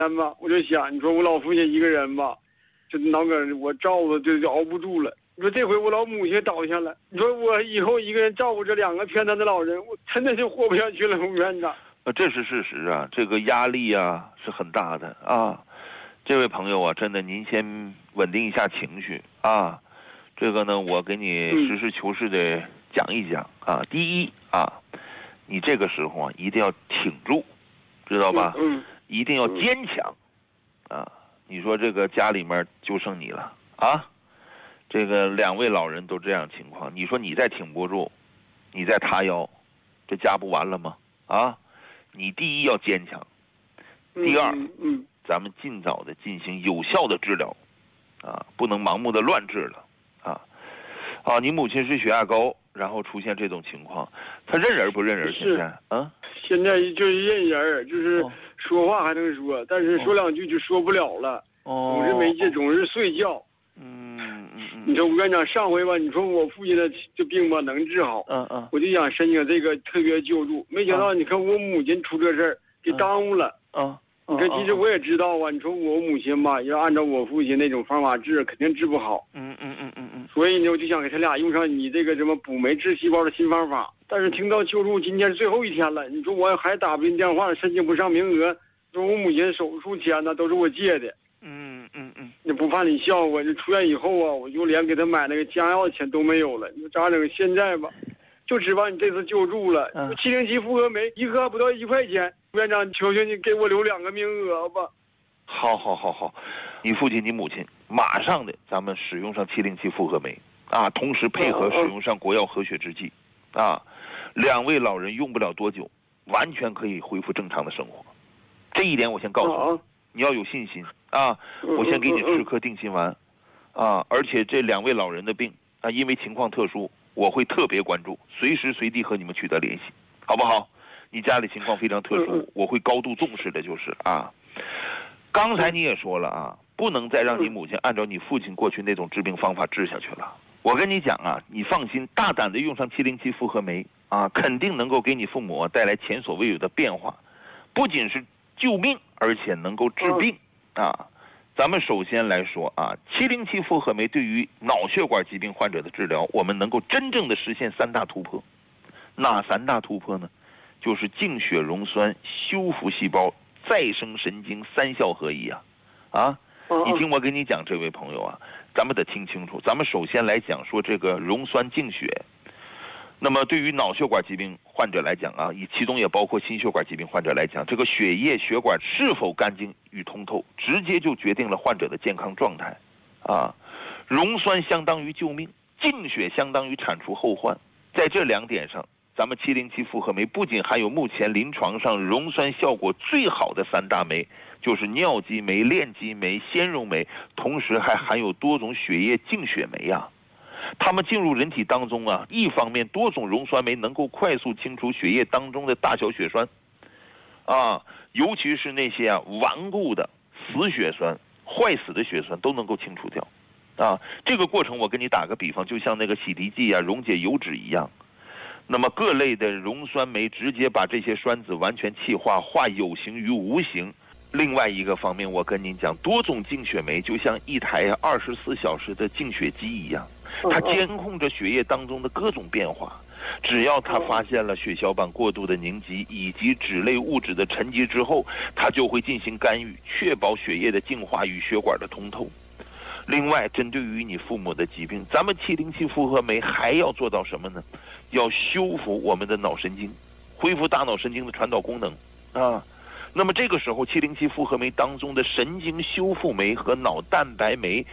吧，我就想，你说我老父亲一个人吧，这脑梗我照顾就熬不住了。你说这回我老母亲倒下了，你说我以后一个人照顾这2个偏瘫的老人，我真的是活不下去了，吴院长。 这是事实啊，这个压力啊是很大的啊。这位朋友啊，真的您先稳定一下情绪啊。这个呢，我给你实事求是的讲一讲啊。第一啊，你这个时候啊一定要挺住，知道吧？一定要坚强啊。你说这个家里面就剩你了啊。这个2位老人都这样情况，你说你再挺不住，你再塌腰，这家不完了吗？啊，你第一要坚强，第二，咱们尽早的进行有效的治疗，啊，不能盲目的乱治了，啊，你母亲是血压高，然后出现这种情况，她认人不认人？现在啊， 现在就是认人，就是说话还能说，但是说2句就说不了了，总是没劲，总是睡觉。你说吴院长，上回吧，你说我父亲的这病吧能治好，我就想申请这个特别救助，没想到你看我母亲出这事儿，给耽误了。你看，其实我也知道啊，你说我母亲吧，要按照我父亲那种方法治，肯定治不好。所以呢，我就想给他俩用上你这个什么补酶治细胞的新方法。但是听到救助今天是最后一天了，你说我还打不进电话，申请不上名额，说我母亲手术钱呢都是我借的。你不怕你笑话，这出院以后啊，我就连给他买那个家药的钱都没有了。你说咋整？现在吧，就指望你这次救助了。707复合酶一颗不到1块钱，院长，求求你给我留2个名额吧。 好，你父亲你母亲马上的咱们使用上707复合酶啊，同时配合使用上国药和血制剂啊，2位老人用不了多久，完全可以恢复正常的生活。这一点我先告诉你，你要有信心啊！我先给你吃颗定心丸啊，而且这2位老人的病啊，因为情况特殊，我会特别关注，随时随地和你们取得联系，好不好？你家里情况非常特殊，我会高度重视的，就是啊。刚才你也说了啊，不能再让你母亲按照你父亲过去那种治病方法治下去了。我跟你讲啊，你放心，大胆的用上707复合酶啊，肯定能够给你父母带来前所未有的变化，不仅是救命，而且能够治病啊。咱们首先来说啊，707复合酶对于脑血管疾病患者的治疗，我们能够真正的实现3大突破。哪3大突破呢？就是净血溶酸、修复细胞、再生神经3效合一啊！你听我跟你讲，这位朋友啊，咱们得听清楚。咱们首先来讲说这个溶酸净血。那么对于脑血管疾病患者来讲啊，其中也包括心血管疾病患者来讲，这个血液血管是否干净与通透，直接就决定了患者的健康状态啊。溶酸相当于救命，净血相当于铲除后患。在这2点上，咱们707复合酶不仅含有目前临床上溶酸效果最好的3大酶，就是尿激酶、链激酶、纤溶酶，同时还含有多种血液净血酶啊。它们进入人体当中啊，一方面多种溶酸酶能够快速清除血液当中的大小血栓啊，尤其是那些顽固的死血栓、坏死的血栓都能够清除掉啊。这个过程我跟你打个比方，就像那个洗涤剂溶解油脂一样。那么各类的溶酸酶直接把这些栓子完全气化，化有形于无形。另外一个方面，我跟您讲，多种净血酶就像一台24小时的净血机一样，它监控着血液当中的各种变化。只要它发现了血小板过度的凝集以及脂类物质的沉积之后，它就会进行干预，确保血液的净化与血管的通透。另外，针对于你父母的疾病，咱们707复合酶还要做到什么呢？要修复我们的脑神经，恢复大脑神经的传导功能啊。那么这个时候，707复合酶当中的神经修复酶和脑蛋白酶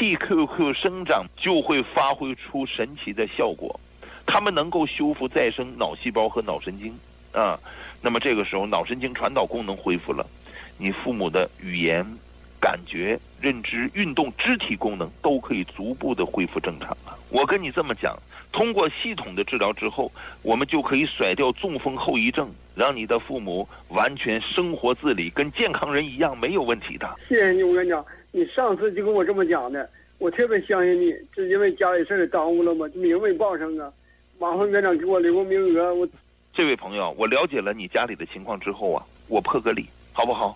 PQQ 生长就会发挥出神奇的效果，它们能够修复再生脑细胞和脑神经啊。那么这个时候，脑神经传导功能恢复了，你父母的语言、感觉、认知、运动、肢体功能都可以逐步的恢复正常了。我跟你这么讲，通过系统的治疗之后，我们就可以甩掉中风后遗症，让你的父母完全生活自理，跟健康人一样，没有问题的。 谢谢你，吴院长，你上次就跟我这么讲的，我特别相信你，是因为家里事儿耽误了吗？就名未报上啊，麻烦院长给我留个名额。 这位朋友，我了解了你家里的情况之后啊，我破个例好不好？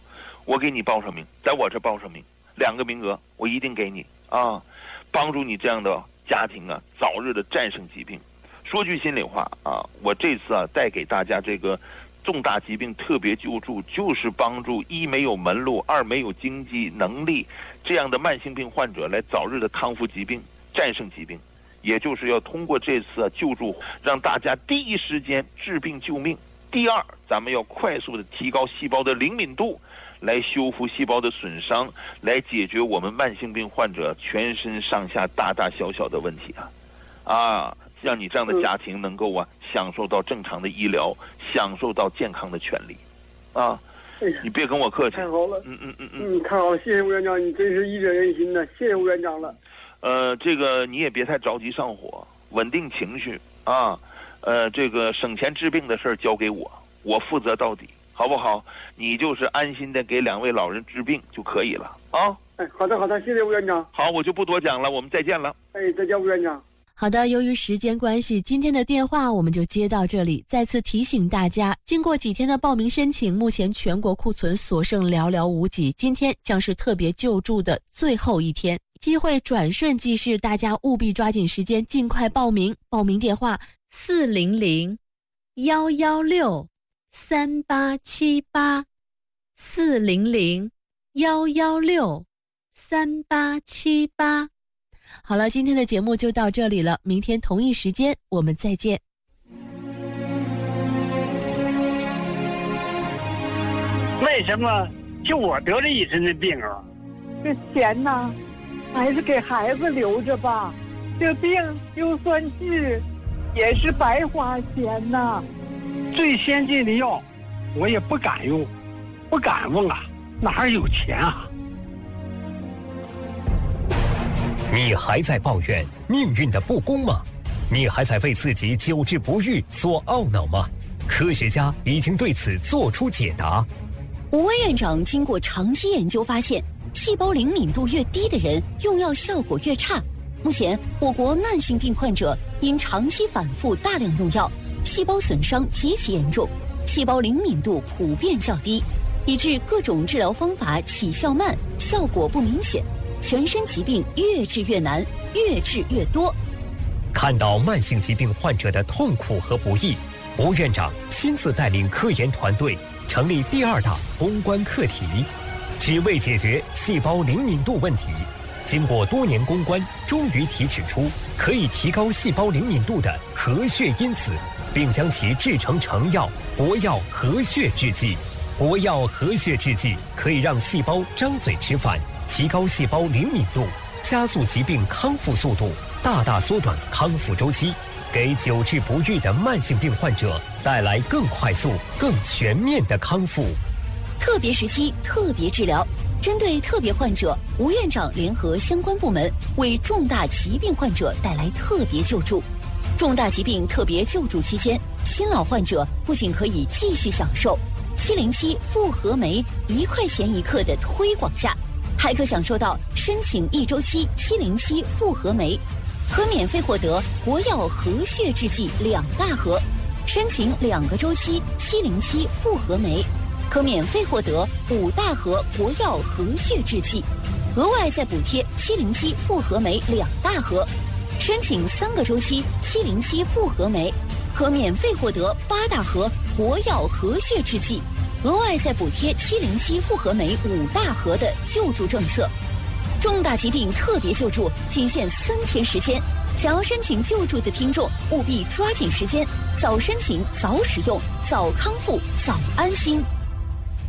我给你报上名，在我这报上名，2个名额我一定给你啊，帮助你这样的家庭啊早日的战胜疾病。说句心里话啊，我这次啊带给大家这个重大疾病特别救助，就是帮助一没有门路，二没有经济能力这样的慢性病患者来早日的康复疾病，战胜疾病。也就是要通过这次救助，让大家第一时间治病救命。第二，咱们要快速的提高细胞的灵敏度，来修复细胞的损伤，来解决我们慢性病患者全身上下大大小小的问题啊，让你这样的家庭能够享受到正常的医疗，享受到健康的权利啊。你别跟我客气。 太好了，太好了，谢谢吴院长，你真是义者仁心的，谢谢吴院长了。 这个你也别太着急上火，稳定情绪啊。这个省钱治病的事儿交给我，我负责到底，好不好？你就是安心的给2位老人治病就可以了啊。 好的，谢谢吴院长。 好，我就不多讲了，我们再见了。 再见，吴院长。 好的，由于时间关系，今天的电话我们就接到这里。再次提醒大家，经过几天的报名申请，目前全国库存所剩寥寥无几，今天将是特别救助的最后一天，机会转瞬即逝，大家务必抓紧时间，尽快报名。报名电话400-116-3878，400-116-3878。好了，今天的节目就到这里了，明天同一时间我们再见。 为什么就我得了一身的病啊？ 这钱呢，还是给孩子留着吧。这病就算治，也是白花钱呐。 最先进的药，我也不敢用，不敢问啊，哪有钱啊？ 你还在抱怨命运的不公吗？你还在为自己久治不愈所懊恼吗？科学家已经对此做出解答。 吴威院长经过长期研究发现，细胞灵敏度越低的人用药效果越差。目前我国慢性病患者因长期反复大量用药，细胞损伤极其严重，细胞灵敏度普遍较低，以致各种治疗方法起效慢，效果不明显，全身疾病越治越难，越治越多。 看到慢性疾病患者的痛苦和不易，吴院长亲自带领科研团队成立第2大攻关课题，只为解决细胞灵敏度问题。经过多年攻关，终于提取出可以提高细胞灵敏度的核血因子，并将其制成成药国药核血制剂。国药核血制剂可以让细胞张嘴吃饭，提高细胞灵敏度，加速疾病康复速度，大大缩短康复周期，给久治不愈的慢性病患者带来更快速、更全面的康复。 特别时期特别治疗，针对特别患者，吴院长联合相关部门为重大疾病患者带来特别救助。重大疾病特别救助期间，新老患者不仅可以继续享受707复合酶1块钱1克的推广价，还可享受到申请1周期707复合酶，可免费获得国药核血制剂2大盒；申请2个周期707复合酶，可免费获得5大盒国药核血制剂，额外再补贴707复合酶2大盒；申请3个周期707复合酶，可免费获得8大盒国药核血制剂，额外再补贴707复合酶5大盒的救助政策。重大疾病特别救助仅限3天时间，想要申请救助的听众务必抓紧时间，早申请早使用，早康复早安心。